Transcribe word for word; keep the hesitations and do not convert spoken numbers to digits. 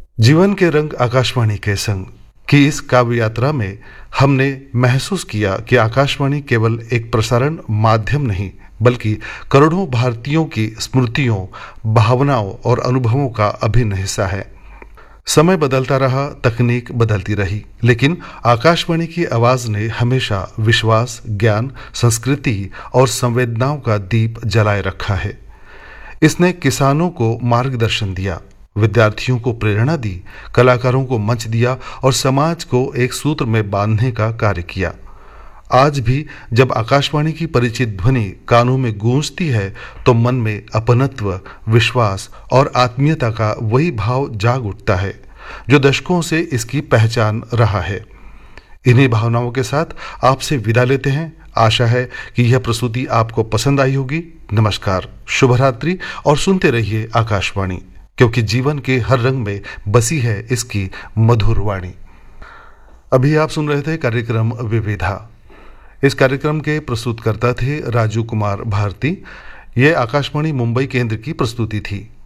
जीवन के रंग आकाशवाणी के संग की इस काव्य यात्रा में हमने महसूस किया कि आकाशवाणी केवल एक प्रसारण माध्यम नहीं बल्कि करोड़ों भारतीयों की स्मृतियों, भावनाओं और अनुभवों का अभिन्न हिस्सा है। समय बदलता रहा, तकनीक बदलती रही, लेकिन आकाशवाणी की आवाज ने हमेशा विश्वास, ज्ञान, संस्कृति और संवेदनाओं का दीप जलाए रखा है। इसने किसानों को मार्गदर्शन दिया, विद्यार्थियों को प्रेरणा दी, कलाकारों को मंच दिया और समाज को एक सूत्र में बांधने का कार्य किया। आज भी जब आकाशवाणी की परिचित ध्वनि कानों में गूंजती है तो मन में अपनत्व, विश्वास और आत्मीयता का वही भाव जाग उठता है जो दशकों से इसकी पहचान रहा है। इन्हीं भावनाओं के साथ आपसे विदा लेते हैं। आशा है कि यह प्रस्तुति आपको पसंद आई होगी। नमस्कार, शुभ रात्रि और सुनते रहिए आकाशवाणी, क्योंकि जीवन के हर रंग में बसी है इसकी मधुर वाणी। अभी आप सुन रहे थे कार्यक्रम विविधा। इस कार्यक्रम के प्रस्तुतकर्ता थे राजू कुमार भारती। ये आकाशवाणी मुंबई केंद्र की प्रस्तुति थी।